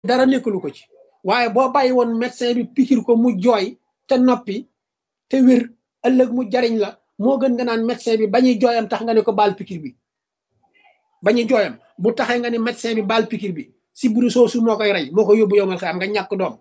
dara nekkulu ko ci waaye boo bàyyi woon médecin bi pikir ko mu jooy te noppi te wér ëllëg mu jariñ la moo gën nga naan médecin bi bañuy jooyam tax nga ne ko baal pikir bi bañuy jooyam bu taxee nga ne médecin bi baal pikir bi si buru soosu moo koy rey moo ko yóbbu yomal xam nga ñàkk doom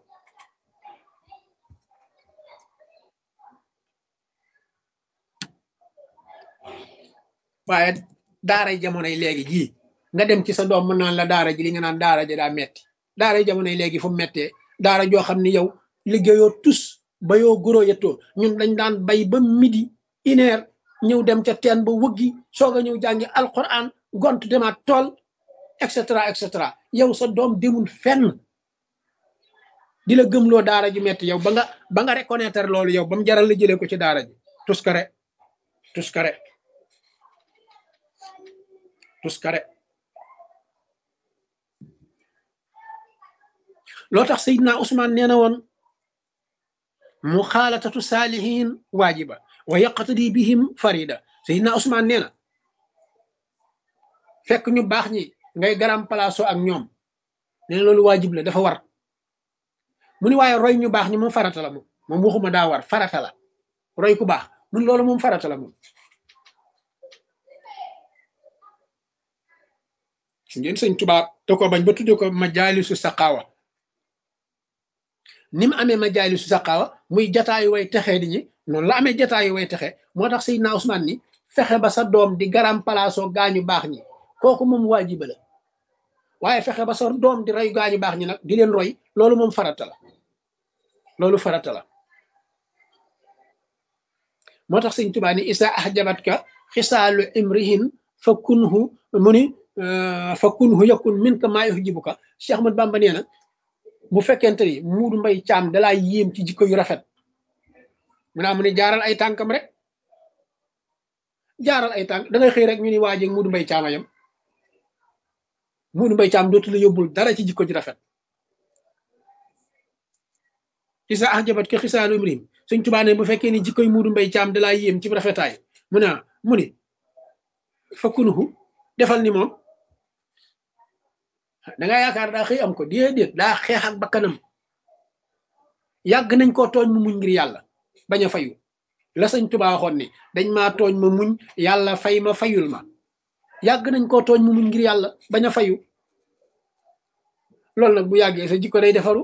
waaye daaray jamonoy léegi jii nga dem ci sa doom mën naan la daara ji li nga naan daara ji daa metti daaray jamonoy léegi fu mu mettee daara joo xam ni yow liggéeyoo tus ba yoo goro yettoo ñun dañ daan bay ba midi 1 heure ñëw dem ca teen ba wëggi soog a ñëw jàngi alquran gont demaat tool et cetera yow sa doom demul fenn di la gëmloo daara ji metti yow ba nga reconnaître loolu yow ba mu jaral la jëlee ko ci daara ji tuskare loo tax Seydina Ousmane nee na woon muxaalatatu saalihin waajiba wa yaqtadi bihim farida Seydina Ousmane nee na fekk ñu baax ñi ngay garam palaaso ak ñoom nee na loolu waajib la dafa war mu ni waaye roy ñu baax ñi moom farata la moom waxuma daa war farata la roy ku baax mun loolu moom farata la moom ngeen sëñ Tuubaa da ko bañ ba tudde ko majaalisu saqaawa ni mu amee majaalisu saqaawa muy jataayu way texee di ñi noonu la amee jataayu way texe moo tax Seydina Ousmane ni fexe ba sa doom di garam palaaso gaañu baax ñi kooku moom waajiba la waaye fexe ba sa doom di roy gaañu baax ñi nag di leen roy loolu moom farata la loolu farata la moo tax sëñ Tuubaa ni isa ahjabatka xisaalu imrihin fa kunhu mu ni fa kunhu yakun minka maa yuhjibuka Cheikh Ahmad Bamba nee na bu fekkente ni Muudu Mbay Caam dalaa yéem ci jikko yu rafet mu naa mu ne jaaral ay tànkam rek jaaral ay tànk da ngay xëy rek ñu ni waajeeg Muudu Mbay Caam ayam Muudu Mbay Caam dootu la yóbbul dara ci jikko ju rafet isa ahjabat ka xisaalu imrim Sëñ Tuubaa ne bu fekkee ni jikkoy Muudu Mbay Caam dalaa yéem ci rafetaay mu ni fa kunhu defal ni moom da nga yaakaar daa xëy am ko déedéet daa xeex ak bakkanam yàgg nañ koo tooñ mu muñ ngir yàlla bañ a fayu la Sëñ Tuubaa waxoon ni dañ maa tooñ ma muñ yàlla fay ma fayul ma yàgg nañ koo tooñ mu muñ ngir yàlla bañ a fayu loolu nag bu yàggee sa jikko day defaru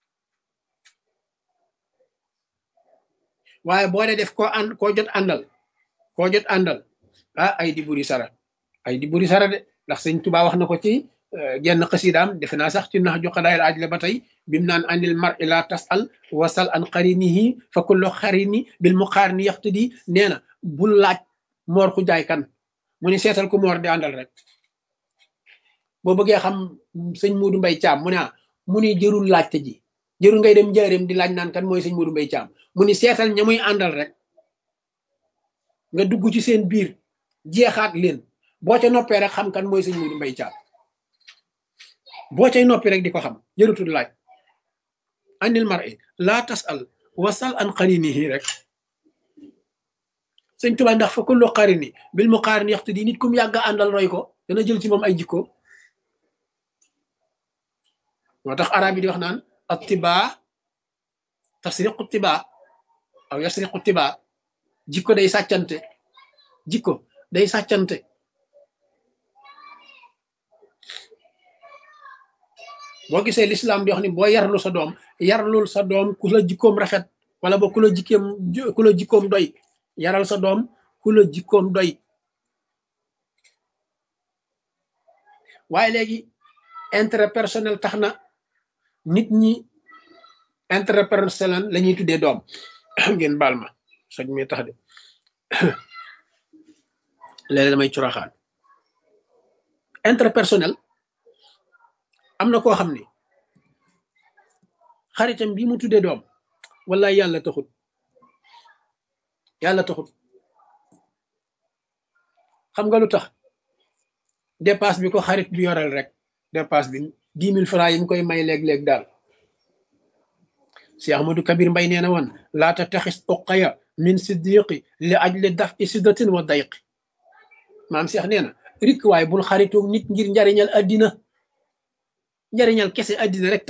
waaye boo dee def koo jot àndal ay di buri sara de ndax Sëñ Tuubaa wax na ko ci genn xasidaam defe naa sax ci nax ju xadaayil aaj la ba tey bimu naan anil mar'i la tasal wasal an qarinihi fa kullu qarini bil muqarini yaqtadi nee na bul laaj moor ku jaay kan mu ni seetal ku moor di àndal rek boo bëggee xam sëñ Muudu Mbay Caam mu ni jërul laajte ji jërul ngay dem njaareem di laaj naan kan mooy sëñ Muudu Mbay Caam mu ni seetal ña muy àndal rek nga dugg ci seen biir jeexaat leen boo ca noppee rek xam kan mooy sëñ Muudu Mbay Caam boo cay noppi rek di ko xam jërutul laaj anil mar'i laa tasal wasal an qarinihi rek Sëñ Tuubaa ndax fa kullu qarini bil muqarini yaqtadi nit kum yàgg àndal roy ko dana jël ci moom ay jikko moo tax arab yi di wax naan attibaa tasriqu tibaa aw yasriqu tibaa jikko day sàccante boo gisee lislaam di wax ni boo yarlul sa doom ku la jikkoom rafet wala boo ku la jikkoom doy yaral sa doom ku la jikkoom doy waaye léegi intérêt personnel tax na nit ñi intérêt personnel la ñuy tuddee doom ngeen baal ma soj mi tax de léeg-léeg damay curaxaan intérêt personnel am na koo xam ni xaritam bi mu tuddee doom wallaay yàlla taxut xam nga lu tax dépasse bi ko xarit bi yoreel rek dépasse bi 10 000 francs yi mu koy may léeg-léeg daal si Ahmadou Kabir Mbay nee na woon laata taxis uqaya min siddiqi li ajli daf i siddatin wa dayqi maam Seex nee na rik waaye bul xaritoog nit ngir njariñal addina njariñal kese àddina rek